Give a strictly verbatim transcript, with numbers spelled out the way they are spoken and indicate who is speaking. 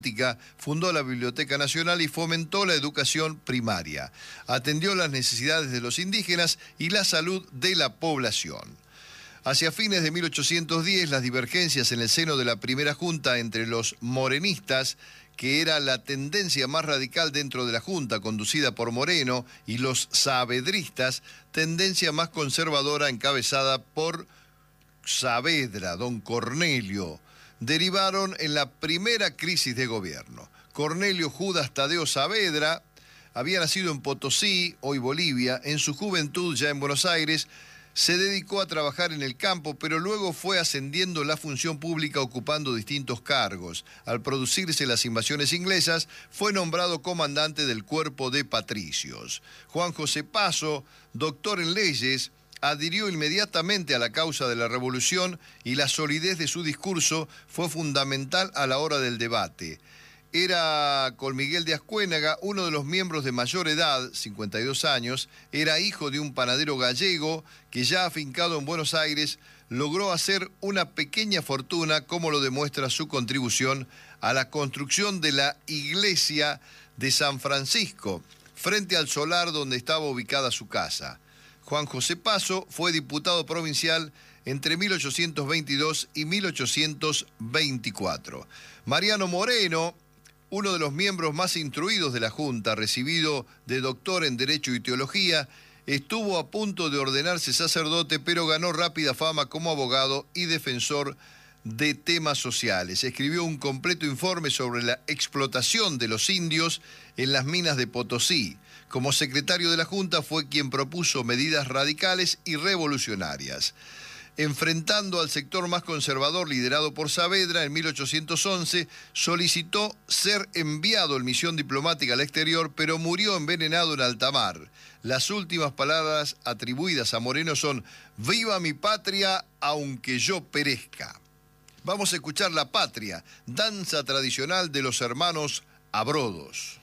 Speaker 1: fundó la Biblioteca Nacional y fomentó la educación primaria. Atendió las necesidades de los indígenas y la salud de la población. Hacia fines de mil ochocientos diez, las divergencias en el seno de la primera junta entre los morenistas, que era la tendencia más radical dentro de la junta, conducida por Moreno, y los saavedristas, tendencia más conservadora encabezada por Saavedra, don Cornelio, derivaron en la primera crisis de gobierno. Cornelio Judas Tadeo Saavedra había nacido en Potosí, hoy Bolivia. En su juventud, ya en Buenos Aires, se dedicó a trabajar en el campo, pero luego fue ascendiendo la función pública ocupando distintos cargos. Al producirse las invasiones inglesas, fue nombrado comandante del cuerpo de patricios. Juan José Paso, doctor en leyes, adhirió inmediatamente a la causa de la revolución y la solidez de su discurso fue fundamental a la hora del debate. Era con Miguel de Ascuénaga uno de los miembros de mayor edad, cincuenta y dos años, era hijo de un panadero gallego que ya afincado en Buenos Aires logró hacer una pequeña fortuna, como lo demuestra su contribución a la construcción de la iglesia de San Francisco, frente al solar donde estaba ubicada su casa. Juan José Paso fue diputado provincial entre mil ochocientos veintidós y mil ochocientos veinticuatro. Mariano Moreno, uno de los miembros más instruidos de la Junta, recibido de doctor en Derecho y Teología, estuvo a punto de ordenarse sacerdote, pero ganó rápida fama como abogado y defensor de temas sociales. Escribió un completo informe sobre la explotación de los indios en las minas de Potosí. Como secretario de la Junta fue quien propuso medidas radicales y revolucionarias. Enfrentando al sector más conservador liderado por Saavedra, en mil ochocientos once solicitó ser enviado en misión diplomática al exterior, pero murió envenenado en alta mar. Las últimas palabras atribuidas a Moreno son: «Viva mi patria, aunque yo perezca». Vamos a escuchar La Patria, danza tradicional de los hermanos Abrodos.